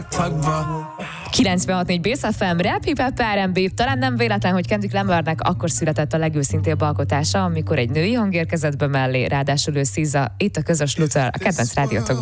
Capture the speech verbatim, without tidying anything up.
kilencvenhat négy Bész ef em, Rap, Hip Hop, er end bé. Talán nem véletlen, hogy Kendrick Lamarnek akkor született a legőszintébb alkotása, amikor egy női hang érkezett be mellé, ráadásul ő szíza. Itt a közös Luther, a kedvenc rádiótokban.